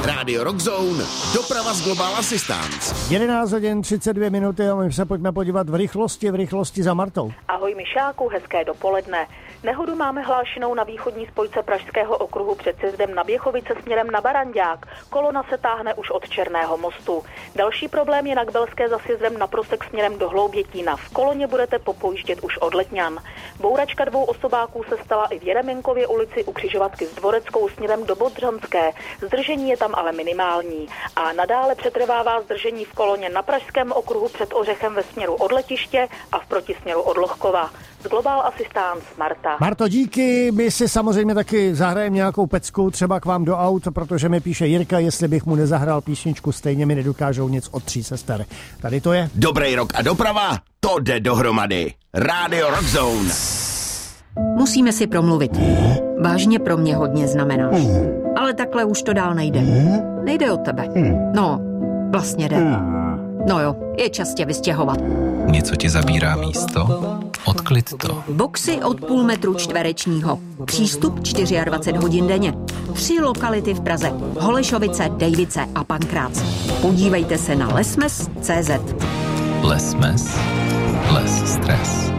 Radio Rock Zone, doprava z Global Assistance. 11 hodin 32 minuty a my se pojďme podívat v rychlosti za Martou. Ahoj Mišáku, hezké dopoledne. Nehodu máme hlášenou na východní spojce Pražského okruhu před sjezdem na Běchovice směrem na Barandák. Kolona se táhne už od Černého mostu. Další problém je na Kbelské za sjezdem na Prosek směrem do Hloubětína. V koloně budete popojíždět už od Letňan. Bouračka 2 osobáků se stala i v Jeremenkově ulici u křižovatky s Dvoreckou směrem do Bodřanské. Zdržení je tam ale minimální. A nadále přetrvává zdržení v koloně na Pražském okruhu před Ořechem ve směru od letiště a v protisměru od Lohkova. Z Global Assistance Marta. Marto, díky. My si samozřejmě taky zahrajeme nějakou pecku, třeba k vám do aut, protože mi píše Jirka, jestli bych mu nezahrál písničku, stejně mi nedokážou nic od 3 sester. Tady to je. Dobrý rok a doprava, to jde dohromady. Radio Rock Zone. Musíme si promluvit. Vážně pro mě hodně znamenáš. Ale takhle už to dál nejde. Nejde o tebe. No, vlastně jde. No jo, je čas tě vystěhovat. Něco ti zabírá místo? Odklid to. Boxy od půl metru čtverečního. Přístup 24 hodin denně. 3 lokality v Praze. Holešovice, Dejvice a Pankrác. Podívejte se na lesmes.cz. Lesmes. Les stres.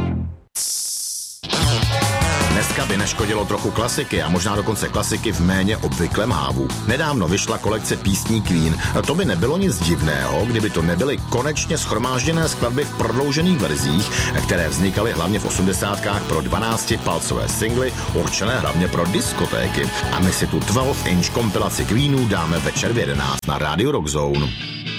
Dneska by neškodilo trochu klasiky a možná dokonce klasiky v méně obvyklém hávu. Nedávno vyšla kolekce písní Queen. To by nebylo nic divného, kdyby to nebyly konečně shromážděné skladby v prodloužených verzích, které vznikaly hlavně v 80kách pro 12-palcové singly, určené hlavně pro diskotéky. A my si tu 12-inch kompilaci Queenů dáme večer v 11 na Radio Rock Zone.